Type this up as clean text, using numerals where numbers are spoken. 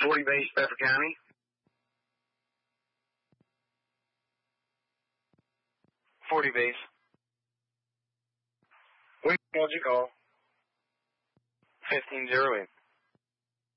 40 base, Bedford County. 40 base. What'd you call? 1508.